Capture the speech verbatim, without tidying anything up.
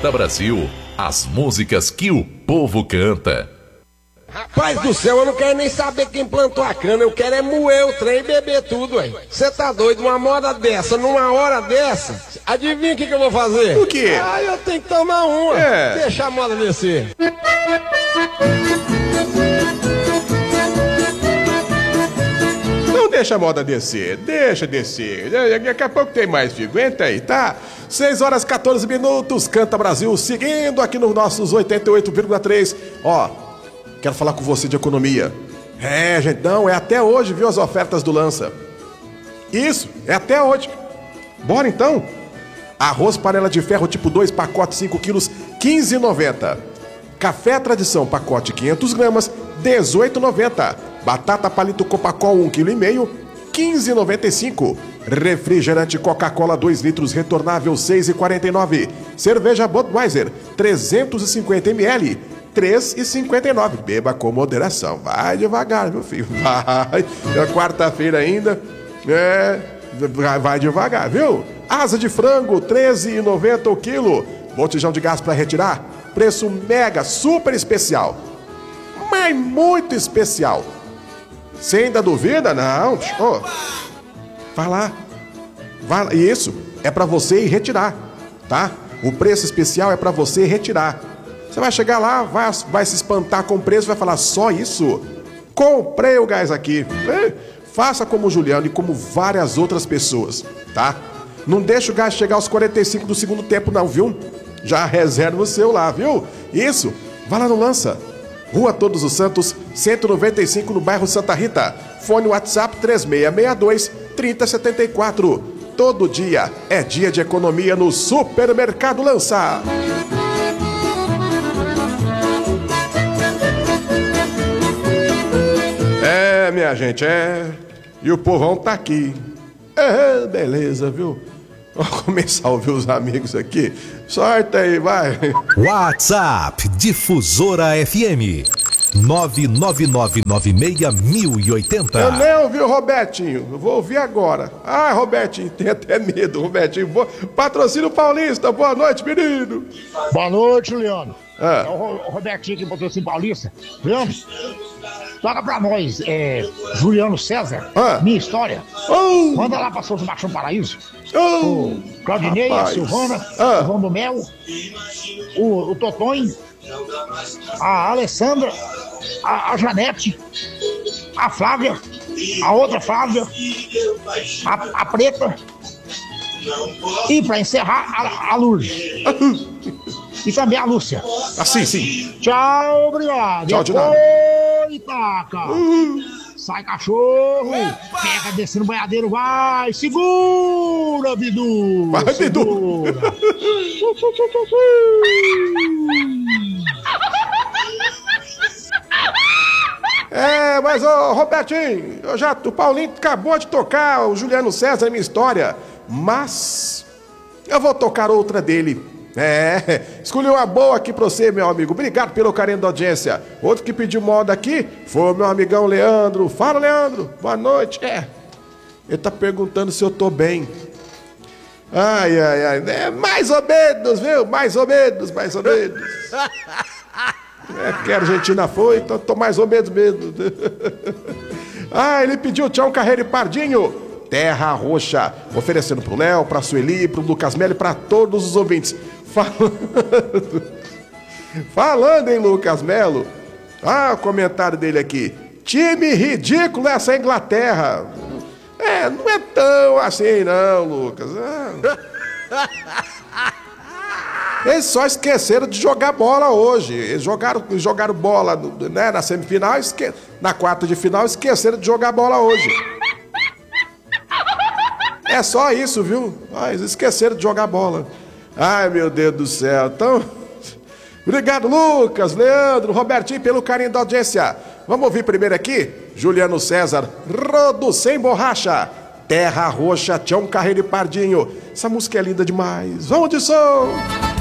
Canta Brasil, as músicas que o povo canta. Rapaz do céu, eu não quero nem saber quem plantou a cana, eu quero é moer o trem e beber tudo, ué. Você tá doido? Uma moda dessa, numa hora dessa, adivinha o que, que eu vou fazer? O quê? Ah, eu tenho que tomar uma, é. Deixa a moda descer. Não deixa a moda descer, deixa descer. Daqui a pouco tem mais, filho. Aguenta aí, tá? seis horas e quatorze minutos, Canta Brasil, seguindo aqui nos nossos oitenta e oito vírgula três. Ó, quero falar com você de economia. É, gente, não, é até hoje, viu, as ofertas do Lança. Isso, é até hoje. Bora então. Arroz panela de ferro tipo dois, pacote cinco quilos, quinze reais e noventa centavos. Café Tradição, pacote quinhentas gramas, dezoito reais e noventa centavos. Batata palito Copacol, um vírgula cinco quilo, quinze reais e noventa e cinco centavos. Refrigerante Coca-Cola dois litros retornável, seis reais e quarenta e nove centavos. Cerveja Budweiser, trezentos e cinquenta mililitros, três reais e cinquenta e nove centavos. Beba com moderação. Vai devagar, meu filho. Vai. É quarta-feira ainda. É, vai, vai devagar, viu? Asa de frango, treze reais e noventa centavos o quilo. Botijão de gás para retirar. Preço mega, super especial. Mas muito especial. Você ainda duvida? Não. Oh. Vai lá. Vai lá. Isso é para você ir retirar, tá? O preço especial é para você retirar. Você vai chegar lá, vai, vai se espantar com o preço, vai falar só isso? Comprei o gás aqui. É. Faça como o Juliano e como várias outras pessoas, tá? Não deixa o gás chegar aos quarenta e cinco do segundo tempo não, viu? Já reserva o seu lá, viu? Isso. Vai lá no Lança. Rua Todos os Santos, cento e noventa e cinco, no bairro Santa Rita. Fone WhatsApp três seis seis dois, três zero sete quatro. Todo dia é dia de economia no Supermercado Lança. É, minha gente, é. E o povão tá aqui. É, beleza, viu? Vamos começar a ouvir os amigos aqui. Sorte aí, vai. WhatsApp Difusora F M nove nove nove nove seis mil e oitenta. Eu nem ouvi o Robertinho, eu vou ouvir agora. Ah, Robertinho, tem até medo, Robertinho. Boa... Patrocínio Paulista, boa noite, menino. Boa noite, Juliano. Ah. É o Robertinho que botou assim, Paulista. Juliano, toca pra nós, é, Juliano César, ah. Minha História. Oh. Manda lá pra Souza Machão Paraíso. Oh. O Claudinei, rapaz. A Silvana, ah. o João do Mel, o, o Totonho, a Alessandra, a, a Janete, a Flávia, a outra Flávia, a, a Preta. E pra encerrar, a, a Lourdes. E também a Lúcia. Assim, sim. Tchau, obrigado. Tchau, de nada. Oi, taca. Uh. Sai, cachorro. Opa. Pega, descendo o banhadeiro, vai. Segura, Bidu. Vai, Segura. Bidu. É, mas, ô, Robertinho, eu já, o Paulinho acabou de tocar o Juliano César, Minha História. Mas eu vou tocar outra dele. É, escolhi uma boa aqui pra você, meu amigo. Obrigado pelo carinho da audiência. Outro que pediu moda aqui foi o meu amigão Leandro. Fala, Leandro. Boa noite. É, ele tá perguntando se eu tô bem. Ai, ai, ai. É, mais ou menos, viu? Mais ou menos, mais ou menos. É porque a Argentina foi, então tô mais ou menos mesmo. Ah, ele pediu tchau, Carreiro e Pardinho. Terra Roxa, oferecendo pro Léo, pra Sueli, pro Lucas Melo e pra todos os ouvintes. Falando, Falando em Lucas Melo, ah, o comentário dele aqui. Time ridículo essa Inglaterra. É, não é tão assim não, Lucas. Ah. Eles só esqueceram de jogar bola hoje. Eles jogaram, jogaram bola, né, na semifinal, esque... na quarta de final, esqueceram de jogar bola hoje. É só isso, viu? Ah, eles esqueceram de jogar bola. Ai, meu Deus do céu. Então, obrigado, Lucas, Leandro, Robertinho, pelo carinho da audiência. Vamos ouvir primeiro aqui, Juliano César, Rodo Sem Borracha, Terra Roxa, Tião Carreiro e Pardinho. Essa música é linda demais. Vamos de som!